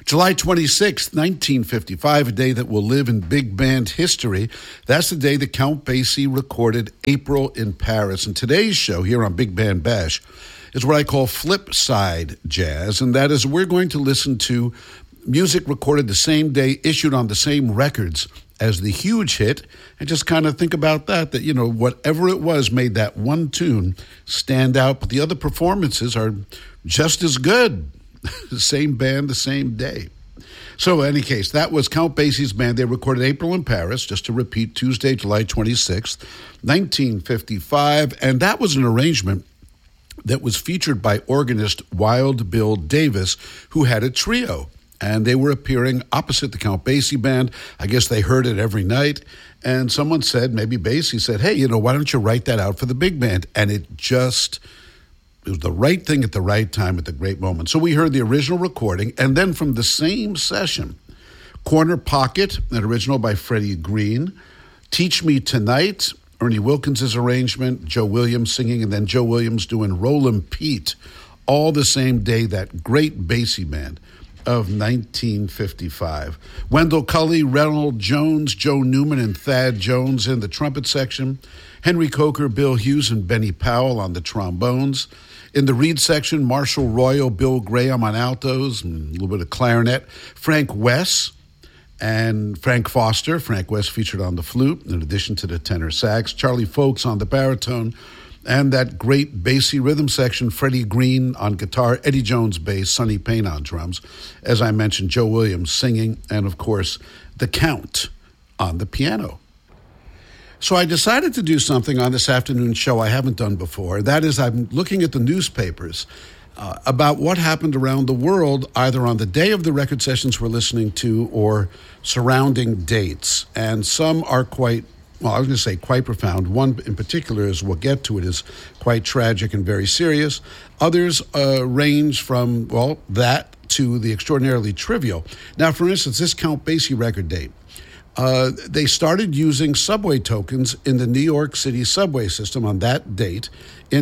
July 26th, 1955, a day that will live in big band history. That's the day that Count Basie recorded April in Paris. And today's show here on Big Band Bash is what I call flip side jazz, and that is we're going to listen to music recorded the same day, issued on the same records as the huge hit, and just kind of think about that, whatever it was made that one tune stand out, but the other performances are just as good. The same band, the same day. So in any case, that was Count Basie's band. They recorded April in Paris, just to repeat, Tuesday, July 26th, 1955. And that was an arrangement that was featured by organist Wild Bill Davis, who had a trio. And they were appearing opposite the Count Basie band. I guess they heard it every night. And someone said, maybe Basie said, hey, why don't you write that out for the big band? And it was the right thing at the right time at the great moment. So we heard the original recording, and then from the same session, Corner Pocket, an original by Freddie Green, Teach Me Tonight, Ernie Wilkins' arrangement, Joe Williams singing, and then Joe Williams doing Rollin' Pete, all the same day, that great Basie band of 1955. Wendell Cully, Reynold Jones, Joe Newman, and Thad Jones in the trumpet section, Henry Coker, Bill Hughes, and Benny Powell on the trombones. In the reed section, Marshall Royal, Bill Graham on altos, and a little bit of clarinet. Frank Wess and Frank Foster. Frank Wess featured on the flute, in addition to the tenor sax. Charlie Folks on the baritone. And that great Basie rhythm section, Freddie Green on guitar, Eddie Jones bass, Sonny Payne on drums. As I mentioned, Joe Williams singing, and of course, the Count on the piano. So I decided to do something on this afternoon's show I haven't done before. That is, I'm looking at the newspapers about what happened around the world, either on the day of the record sessions we're listening to or surrounding dates. And some are quite profound. One in particular, as we'll get to it, is quite tragic and very serious. Others range from, that to the extraordinarily trivial. Now, for instance, this Count Basie record date. They started using subway tokens in the New York City subway system on that date in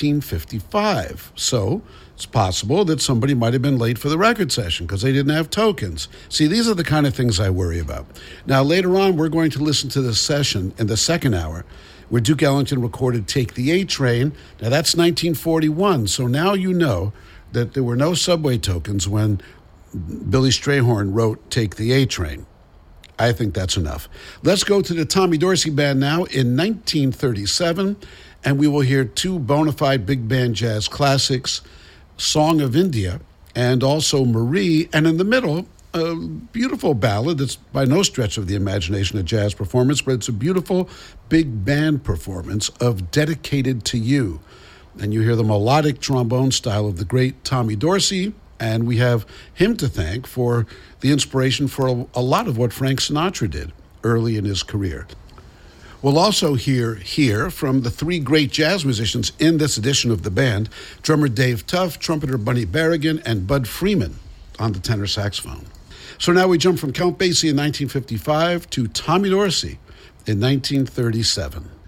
1955. So it's possible that somebody might have been late for the record session because they didn't have tokens. See, these are the kind of things I worry about. Now, later on, we're going to listen to the session in the second hour where Duke Ellington recorded Take the A Train. Now, that's 1941. So now you know that there were no subway tokens when Billy Strayhorn wrote Take the A Train. I think that's enough. Let's go to the Tommy Dorsey Band now in 1937, and we will hear two bona fide big band jazz classics, Song of India and also Marie, and in the middle, a beautiful ballad that's by no stretch of the imagination a jazz performance, but it's a beautiful big band performance of Dedicated to You. And you hear the melodic trombone style of the great Tommy Dorsey, and we have him to thank for the inspiration for a lot of what Frank Sinatra did early in his career. We'll also hear from the three great jazz musicians in this edition of the band, drummer Dave Tuff, trumpeter Bunny Berrigan, and Bud Freeman on the tenor saxophone. So now we jump from Count Basie in 1955 to Tommy Dorsey in 1937.